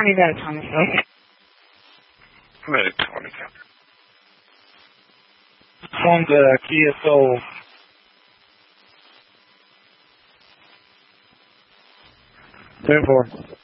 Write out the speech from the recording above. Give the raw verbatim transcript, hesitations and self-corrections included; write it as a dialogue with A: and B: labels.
A: me that, Thomas. Okay.
B: Medatonica.
C: Honda, Kia Soul. Ten four.